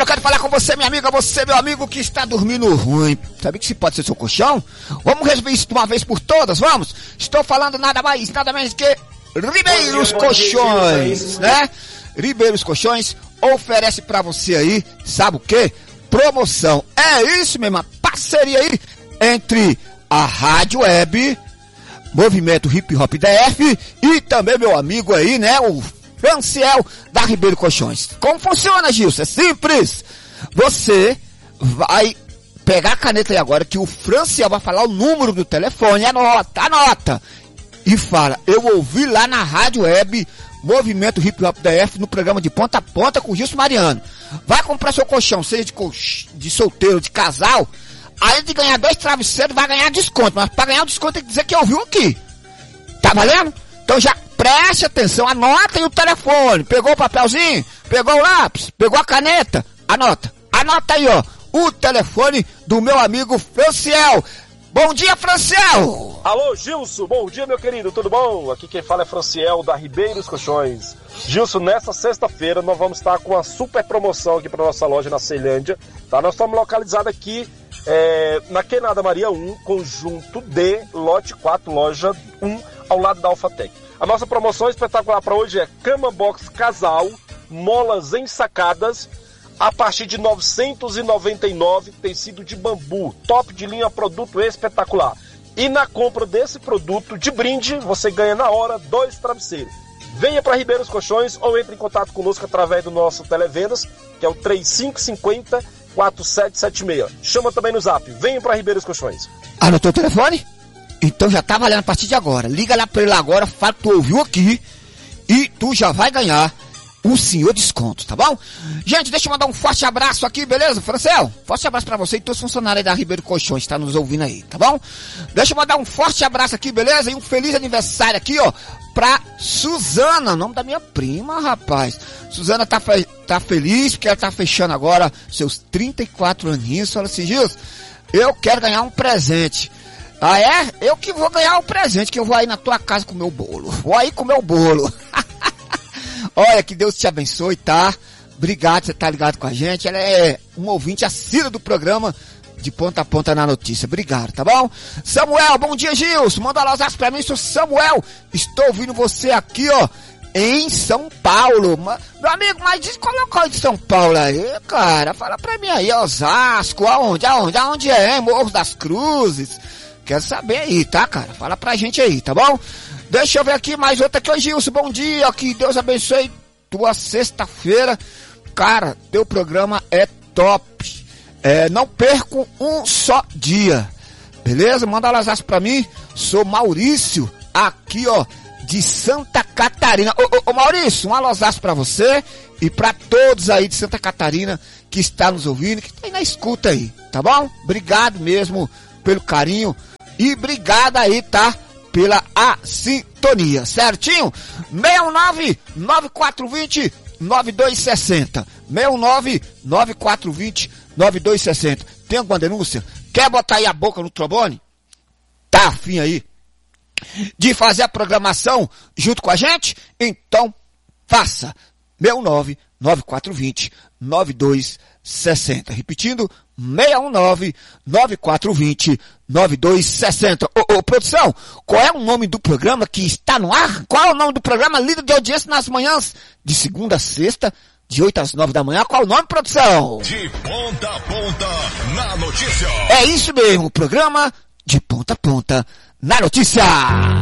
quero falar com você, minha amiga, você, meu amigo, que está dormindo ruim. Sabe que se pode ser seu colchão? Vamos resolver isso de uma vez por todas, vamos? Estou falando nada mais, nada menos que Ribeiros Colchões, né? Ribeiros Colchões oferece pra você aí, sabe o quê? Promoção. É isso mesmo, parceria aí entre a Rádio Web, Movimento Hip Hop DF e também meu amigo aí, né? O Franciel da Ribeiro Colchões. Como funciona, Gilson? É simples. Você vai pegar a caneta aí agora que o Franciel vai falar o número do telefone. Anota. E fala, eu ouvi lá na Rádio Web Movimento Hip Hop DF no programa de ponta a ponta com o Gilson Mariano. Vai comprar seu colchão, seja de solteiro, de casal. Além de ganhar 2 travesseiros, vai ganhar desconto. Mas para ganhar o desconto tem que dizer que ouviu aqui. Tá valendo? Então já preste atenção, anota aí o telefone. Pegou o papelzinho? Pegou o lápis? Pegou a caneta? Anota aí, ó, o telefone do meu amigo Franciel. Bom dia, Franciel! Alô, Gilson, bom dia, meu querido, tudo bom? Aqui quem fala é Franciel, da Ribeiros Colchões. Gilson, nessa sexta-feira nós vamos estar com uma super promoção aqui para nossa loja na Ceilândia, tá? Nós estamos localizados aqui na Quenada Maria 1, conjunto D, lote 4, loja 1, ao lado da Alphatec. A nossa promoção espetacular para hoje é cama box casal, molas ensacadas, a partir de 999, tecido de bambu, top de linha, produto espetacular. E na compra desse produto de brinde, você ganha na hora 2 travesseiros. Venha para Ribeiros Colchões ou entre em contato conosco através do nosso televendas, que é o 3550-4776. Chama também no zap, venha para Ribeiros Colchões. Anotou o telefone? Então já tá valendo a partir de agora. Liga lá para ele agora, fala que tu ouviu aqui e tu já vai ganhar o senhor desconto, tá bom? Gente, deixa eu mandar um forte abraço aqui, beleza, Franciel? Forte abraço pra você e todos os funcionários aí da Ribeiro Colchões, tá nos ouvindo aí, tá bom? Deixa eu mandar um forte abraço aqui, beleza? E um feliz aniversário aqui, ó, pra Suzana, nome da minha prima, rapaz. Suzana tá feliz porque ela tá fechando agora seus 34 aninhos. Fala assim, Gilson, eu quero ganhar um presente. Ah, é? Eu que vou ganhar um presente, que eu vou aí na tua casa comer o bolo. Vou aí comer o bolo. Olha, que Deus te abençoe, tá? Obrigado por você estar ligado com a gente. Ela é um ouvinte assíduo do programa de ponta a ponta na notícia. Obrigado, tá bom? Samuel, bom dia, Gilson. Manda lá os abraços pra mim, sou Samuel. Estou ouvindo você aqui, ó, em São Paulo. Meu amigo, mas diz qual é o local de São Paulo aí, cara? Fala pra mim aí, Osasco, aonde é, hein? Morro das Cruzes. Quero saber aí, tá, cara? Fala pra gente aí, tá bom? Deixa eu ver aqui mais outra aqui, ô Gilson, bom dia, que Deus abençoe tua sexta-feira. Cara, teu programa é top. Não perco um só dia. Beleza? Manda lá as pra mim. Sou Maurício, aqui, ó, de Santa Catarina. Ô Maurício, um alôzaço pra você e pra todos aí de Santa Catarina que está nos ouvindo, que tá aí na escuta aí, tá bom? Obrigado mesmo pelo carinho e obrigado aí, tá? Pela sintonia, certinho? 619-9420-9260. 619-9420-9260. Tem alguma denúncia? Quer botar aí a boca no trombone? Tá afim aí de fazer a programação junto com a gente? Então, faça. 619-9420-9260. Repetindo, 619-9420-9260. Ô, produção, qual é o nome do programa que está no ar? Qual é o nome do programa líder de audiência nas manhãs de segunda a sexta, de 8 às 9 da manhã? Qual é o nome, produção? De ponta a ponta na notícia. É isso mesmo, o programa de ponta a ponta na notícia.